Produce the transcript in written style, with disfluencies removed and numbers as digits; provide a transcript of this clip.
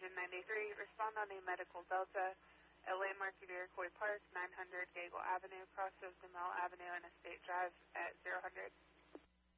Engine 93, respond on a medical Delta at landmark of Iroquois Park, 900 Gagel Avenue, cross of DeMille Avenue and Estate Drive at 000.